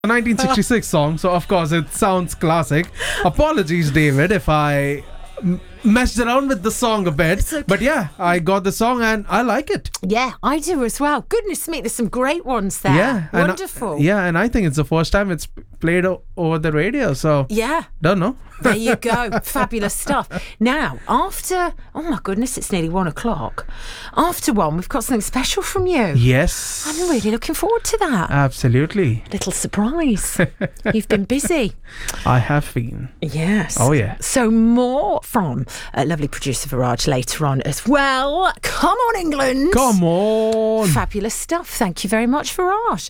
A 1966 song, so of course it sounds classic. Apologies, David, if I messed around with the song a bit. It's okay. But yeah, I got the song and I like it. Yeah, I do as well. Goodness me, there's some great ones there. Yeah. Wonderful. And I think it's the first time it's played over the radio, so Yeah. don't know. There you go. Fabulous stuff. Now, after, oh my goodness, it's nearly 1 o'clock. After 1, we've got something special from you. Yes. I'm really looking forward to that. Absolutely. Little surprise. You've been busy. I have been. Yes. Oh, yeah. So more from lovely producer Viraj later on as well. Come on, England. Come on. Fabulous stuff. Thank you very much, Viraj.